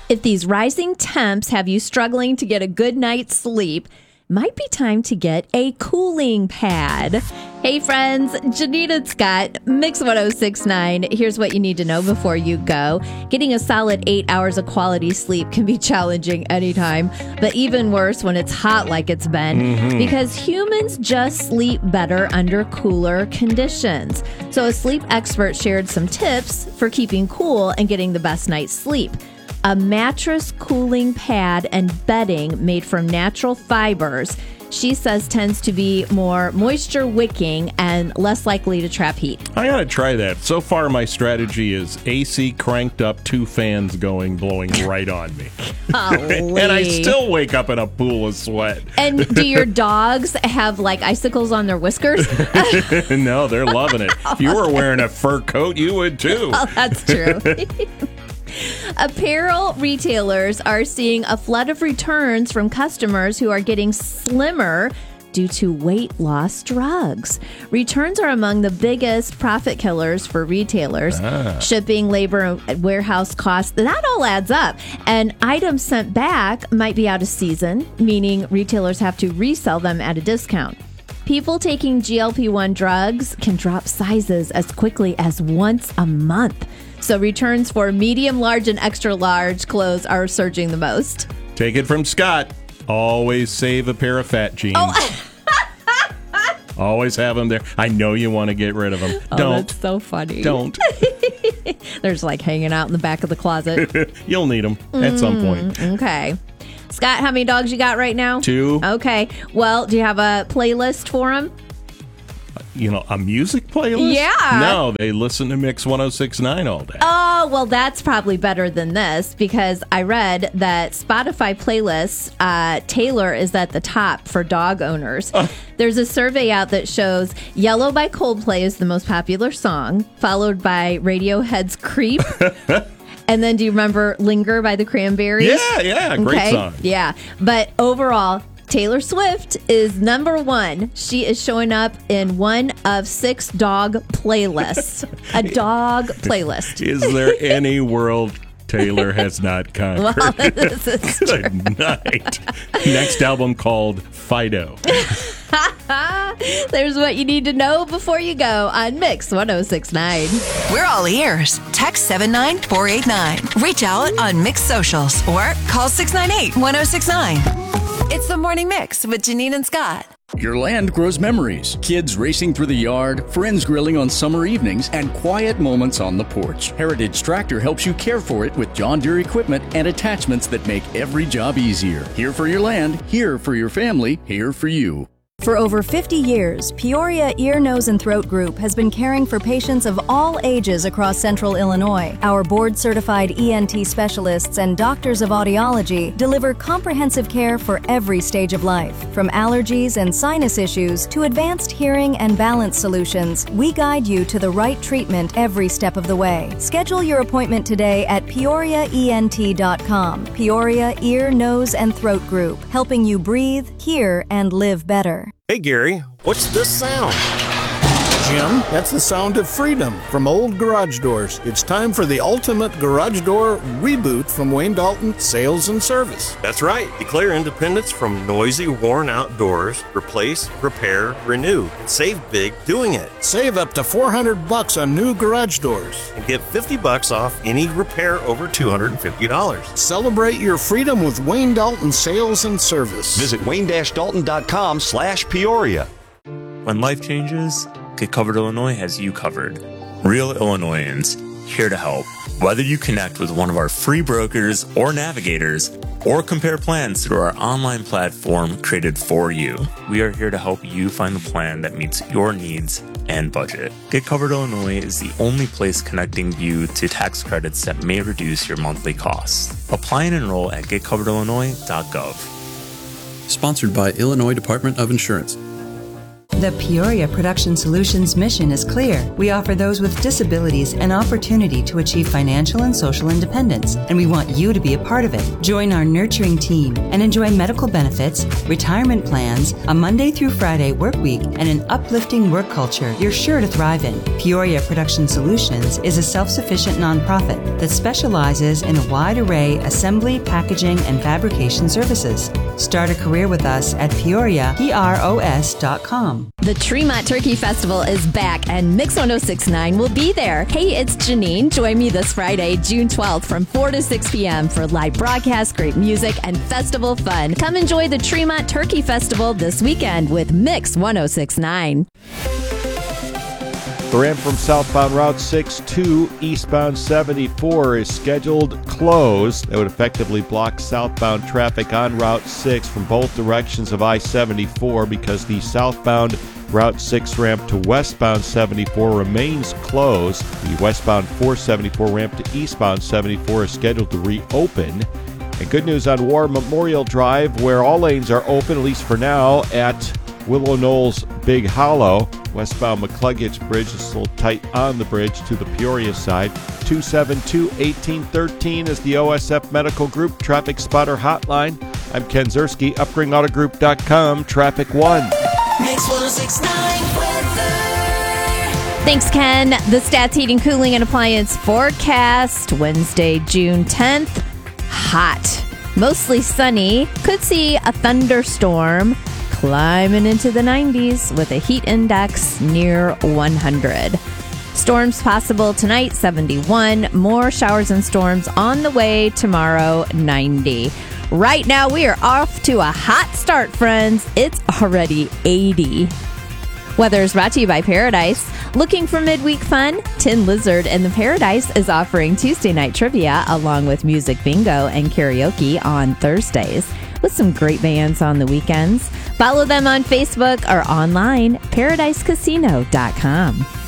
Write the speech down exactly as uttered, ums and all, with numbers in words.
If these rising temps have you struggling to get a good night's sleep, might be time to get a cooling pad. Hey friends, Janine and Scott, Mix one oh six point nine. Here's what you need to know before you go. Getting a solid eight hours of quality sleep can be challenging anytime, but even worse when it's hot like it's been, mm-hmm. because humans just sleep better under cooler conditions. So a sleep expert shared some tips for keeping cool and getting the best night's sleep. A mattress cooling pad and bedding made from natural fibers, she says tends to be more moisture wicking and less likely to trap heat. I gotta try that. So far, my strategy is A C cranked up, two fans going, blowing right on me. And I still wake up in a pool of sweat. And do your dogs have like icicles on their whiskers? No, they're loving it. If you were wearing a fur coat, you would too. Oh, that's true. Apparel retailers are seeing a flood of returns from customers who are getting slimmer due to weight loss drugs. Returns are among the biggest profit killers for retailers. Ah. Shipping, labor, and warehouse costs, that all adds up. And items sent back might be out of season, meaning retailers have to resell them at a discount. People taking G L P one drugs can drop sizes as quickly as once a month. So returns for medium, large, and extra large clothes are surging the most. Take it from Scott. Always save a pair of fat jeans. Oh. Always have them there. I know you want to get rid of them. Oh, Don't. That's so funny. Don't. They're just like hanging out in the back of the closet. You'll need them mm, at some point. Okay. Scott, how many dogs you got right now? Two. Okay. Well, do you have a playlist for them? You know, a music playlist? Yeah. No, they listen to Mix one oh six point nine all day. Oh, well, that's probably better than this because I read that Spotify playlists, uh, Taylor is at the top for dog owners. Uh. There's a survey out that shows Yellow by Coldplay is the most popular song, followed by Radiohead's Creep. And then do you remember Linger by the Cranberries? Yeah, yeah, great okay. song. Yeah, but overall, Taylor Swift is number one. She is showing up in one of six dog playlists. A dog playlist. Is there any world Taylor has not conquered? Well, this is true. Good night. Next album called Fido. There's what you need to know before you go on Mix one oh six point nine. We're all ears. Text seven nine four eight nine. Reach out on Mix Socials or call six nine eight one oh six nine. It's the Morning Mix with Janine and Scott. Your land grows memories. Kids racing through the yard, friends grilling on summer evenings, and quiet moments on the porch. Heritage Tractor helps you care for it with John Deere equipment and attachments that make every job easier. Here for your land, here for your family, here for you. For over fifty years, Peoria Ear, Nose, and Throat Group has been caring for patients of all ages across central Illinois. Our board-certified E N T specialists and doctors of audiology deliver comprehensive care for every stage of life. From allergies and sinus issues to advanced hearing and balance solutions, we guide you to the right treatment every step of the way. Schedule your appointment today at peoria e n t dot com. Peoria Ear, Nose, and Throat Group, helping you breathe, hear, and live better. Hey Gary, what's this sound? Jim, that's the sound of freedom from Old Garage Doors. It's time for the ultimate garage door reboot from Wayne Dalton Sales and Service. That's right. Declare independence from noisy, worn-out doors. Replace, repair, renew. Save big doing it. Save up to four hundred bucks on new garage doors. And get fifty bucks off any repair over two hundred fifty dollars. Celebrate your freedom with Wayne Dalton Sales and Service. Visit wayne dash dalton dot com slash Peoria. When life changes, Get Covered Illinois has you covered. Real Illinoisans, here to help. Whether you connect with one of our free brokers or navigators, or compare plans through our online platform created for you, we are here to help you find the plan that meets your needs and budget. Get Covered Illinois is the only place connecting you to tax credits that may reduce your monthly costs. Apply and enroll at get covered illinois dot gov. Sponsored by Illinois Department of Insurance. The Peoria Production Solutions mission is clear. We offer those with disabilities an opportunity to achieve financial and social independence, and we want you to be a part of it. Join our nurturing team and enjoy medical benefits, retirement plans, a Monday through Friday work week, and an uplifting work culture you're sure to thrive in. Peoria Production Solutions is a self-sufficient nonprofit that specializes in a wide array assembly, packaging, and fabrication services. Start a career with us at peoria pros dot com. The Tremont Turkey Festival is back, and Mix one oh six point nine will be there. Hey, it's Janine. Join me this Friday, June twelfth, from four to six p.m. for live broadcasts, great music, and festival fun. Come enjoy the Tremont Turkey Festival this weekend with Mix one oh six point nine. The ramp from southbound Route six to eastbound seventy-four is scheduled closed. That would effectively block southbound traffic on Route six from both directions of I seventy-four because the southbound Route six ramp to westbound seventy-four remains closed. The westbound four seventy-four ramp to eastbound seventy-four is scheduled to reopen. And good news on War Memorial Drive, where all lanes are open, at least for now, at Willow Knolls Big Hollow. Westbound McCluggage Bridge is a little tight on the bridge to the Peoria side. two seven two, one eight one three is the O S F Medical Group Traffic Spotter Hotline. I'm Ken Zerski, upring auto group dot com, Traffic One. Mix one oh six point nine weather. Thanks, Ken. The Stats Heating, Cooling, and Appliance forecast, Wednesday, June tenth. Hot. Mostly sunny. Could see a thunderstorm. Climbing into the nineties with a heat index near one hundred. Storms possible tonight, seventy-one. More showers and storms on the way tomorrow, ninety. Right now, we are off to a hot start, friends. It's already eighty. Weather is brought to you by Paradise. Looking for midweek fun? Tin Lizard and the Paradise is offering Tuesday night trivia along with music bingo and karaoke on Thursdays with some great bands on the weekends. Follow them on Facebook or online, paradise casino dot com.